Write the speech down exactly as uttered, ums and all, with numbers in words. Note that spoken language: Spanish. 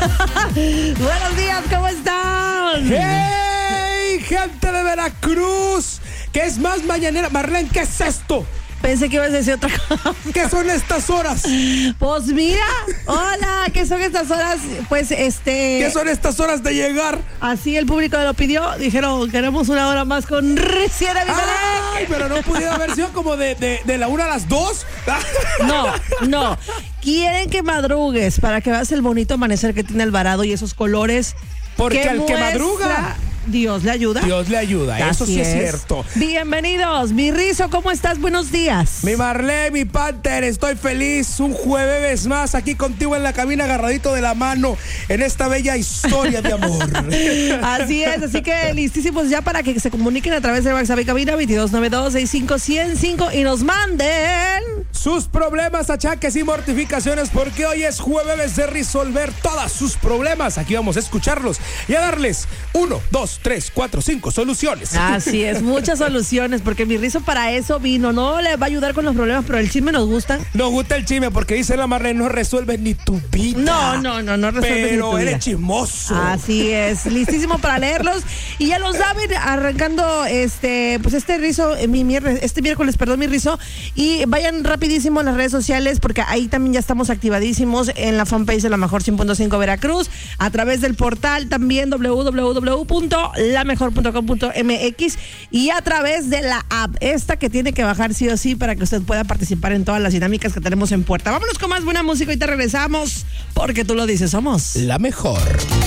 Buenos días, ¿cómo están? ¡Hey, gente de Veracruz! ¿Qué es más mañanera? Marlene, ¿qué es esto? Pensé que ibas a decir otra cosa. ¿Qué son estas horas? Pues mira, hola, ¿qué son estas horas? Pues este... ¿Qué son estas horas de llegar? Así el público lo pidió, dijeron, queremos una hora más con Recién ¡Ay, pero no pudiera haber sido como de, de, de la una a las dos! No, no. Quieren que madrugues para que veas el bonito amanecer que tiene Alvarado y esos colores. Porque al que muestra, madruga, Dios le ayuda. Dios le ayuda, eso Así sí es, es cierto. Bienvenidos, mi Rizo, ¿cómo estás? Buenos días. Mi Marlene, mi Panther, estoy feliz. Un jueves más aquí contigo en la cabina, agarradito de la mano en esta bella historia de amor. Así es, así que listísimos ya para que se comuniquen a través de WhatsApp y cabina veintidós noventa y dos sesenta y cinco ciento cinco y nos manden sus problemas, achaques y mortificaciones, porque hoy es jueves de resolver todos sus problemas. Aquí vamos a escucharlos y a darles uno, dos, tres, cuatro, cinco soluciones. Así es, muchas soluciones, porque mi Rizo para eso vino. No le va a ayudar con los problemas, pero el chisme nos gusta. Nos gusta el chisme porque dice la Marlene, no resuelve ni tu vida. No, no, no, no resuelve pero ni tu vida. eres chismoso. Así es, listísimo para leerlos. Y ya lo saben, arrancando este, pues este Rizo, eh, mi, mi, este miércoles, perdón, mi Rizo. Y vayan rapidísimo a las redes sociales, porque ahí también ya estamos activadísimos en la fanpage de La Mejor cien punto cinco Veracruz, a través del portal también doble u doble u doble u punto la mejor punto com punto m x y a través de la app, esta que tiene que bajar sí o sí para que usted pueda participar en todas las dinámicas que tenemos en puerta. Vámonos con más buena música y te regresamos, porque tú lo dices, somos La Mejor.